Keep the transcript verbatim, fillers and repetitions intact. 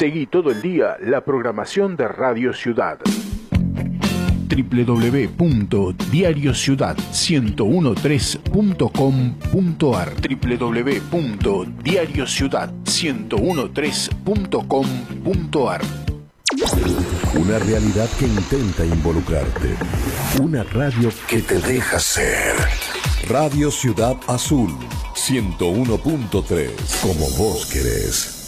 Seguí todo el día la programación de Radio Ciudad. doble u doble u doble u punto diario ciudad ciento trece punto com punto ar doble u doble u doble u punto diario ciudad ciento trece punto com punto ar. Una realidad que intenta involucrarte. Una radio que te deja ser. Radio Ciudad Azul ciento uno punto tres. Como vos querés.